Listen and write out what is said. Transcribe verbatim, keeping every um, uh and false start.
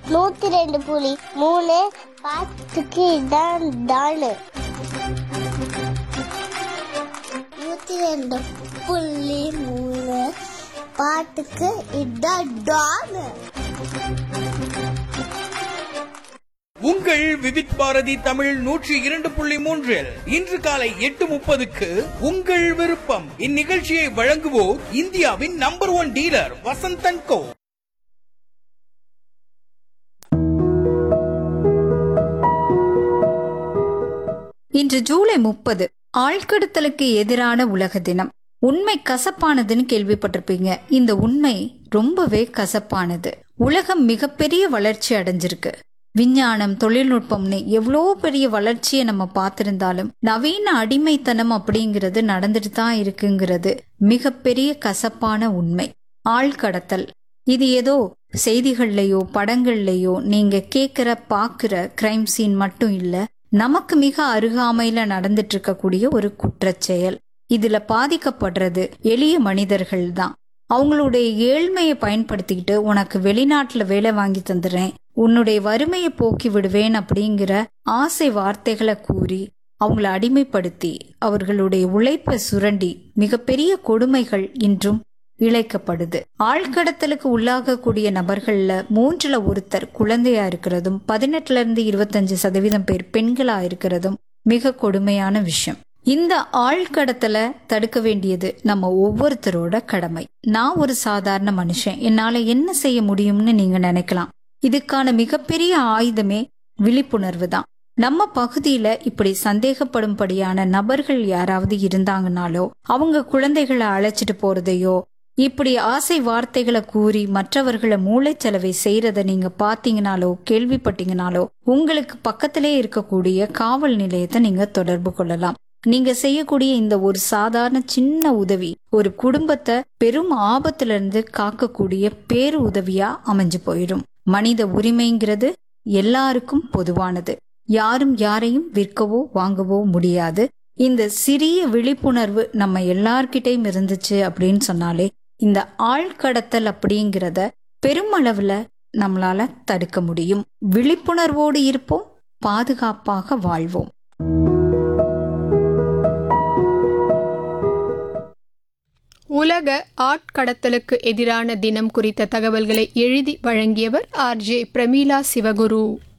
நூத்தி ரெண்டு புலி மூணு பாத்துக்கு இதான் தானு நூத்தி ரெண்டு புள்ளி மூணு பாட்டுக்கு இதான் டானு. உங்கள் விவித் பாரதி தமிழ் நூற்றி இரண்டு புள்ளி மூன்றில் இன்று காலை எட்டு முப்பதுக்கு உங்கள் விருப்பம். இந்நிகழ்ச்சியை வழங்குவோர் இந்தியாவின் நம்பர் ஒன் டீலர் வசந்தன் கோ. இன்று ஜூலை முப்பது, ஆழ்கடத்தலுக்கு எதிரான உலக தினம். உண்மை கசப்பானதுன்னு கேள்விப்பட்டிருப்பீங்க. இந்த உண்மை ரொம்பவே கசப்பானது. உலகம் மிகப்பெரிய வளர்ச்சி அடைஞ்சிருக்கு. விஞ்ஞானம், தொழில்நுட்பம்னு எவ்வளோ பெரிய வளர்ச்சியை நம்ம பார்த்திருந்தாலும் நவீன அடிமைத்தனம் அப்படிங்கிறது நடந்துட்டு தான் இருக்குங்கிறது மிகப்பெரிய கசப்பான உண்மை. ஆழ்கடத்தல் இது ஏதோ செய்திகள்லயோ படங்கள்லயோ நீங்க கேக்குற பாக்குற கிரைம் சீன் மட்டும் இல்ல, நமக்கு மிக அருகாமையில நடந்துட்டு இருக்கக்கூடிய ஒரு குற்றச்செயல். இதுல பாதிக்கப்படுறது எளிய மனிதர்கள் தான். அவங்களுடைய ஏழ்மையை பயன்படுத்திக்கிட்டு உனக்கு வெளிநாட்டுல வேலை வாங்கி தந்துடுறேன், உன்னுடைய வறுமையை போக்கி விடுவேன் அப்படிங்கிற ஆசை வார்த்தைகளை கூறி அவங்கள அடிமைப்படுத்தி அவர்களுடைய உழைப்பை சுரண்டி மிகப்பெரிய கொடுமைகள் இன்றும் இழைக்கப்படுது. ஆழ்கடத்தலுக்கு உள்ளாகக்கூடிய நபர்கள்ல மூன்றுல ஒருத்தர் குழந்தையா இருக்கிறதும் பதினெட்டுல இருந்து இருபத்தஞ்சு சதவீதம் பேர் பெண்களா இருக்கிறதும் மிக கொடுமையான விஷயம். இந்த ஆழ்கடத்தலை தடுக்க வேண்டியது நம்ம ஒவ்வொருத்தரோட கடமை. நான் ஒரு சாதாரண மனுஷன், என்னால என்ன செய்ய முடியும்னு நீங்க நினைக்கலாம். இதுக்கான மிகப்பெரிய ஆயுதமே விழிப்புணர்வு தான். நம்ம பகுதியில இப்படி சந்தேகப்படும்படியான நபர்கள் யாராவது இருந்தாங்கனாலோ, அவங்க குழந்தைகளை அழைச்சிட்டு போறதையோ, இப்படி ஆசை வார்த்தைகளை கூறி மற்றவர்களை மூளைச்சலவை செய்யறத நீங்க பாத்தீங்கனாலோ கேள்விப்பட்டீங்கனாலோ உங்களுக்கு பக்கத்திலே இருக்கக்கூடிய காவல் நிலையத்தை நீங்க தொடர்பு கொள்ளலாம். நீங்க செய்யக்கூடிய இந்த ஒரு சாதாரண சின்ன உதவி ஒரு குடும்பத்தை பெரும் ஆபத்துல இருந்து காக்கக்கூடிய பேரு உதவியா அமைஞ்சு போயிடும். மனித உரிமைங்கிறது எல்லாருக்கும் பொதுவானது. யாரும் யாரையும் விற்கவோ வாங்கவோ முடியாது. இந்த சிறிய விழிப்புணர்வு நம்ம எல்லார்கிட்டையும் இருந்துச்சு அப்படின்னு சொன்னாலே இந்த ஆழ்கடத்தல் அப்படிங்கிறத பெருமளவுல நம்மளால தடுக்க முடியும். விழிப்புணர்வோடு இருப்போம், பாதுகாப்பாக வாழ்வோம். உலக ஆட்கடத்தலுக்கு எதிரான தினம் குறித்த தகவல்களை எழுதி வழங்கியவர் ஆர் ஜே பிரமீளா சிவகுரு.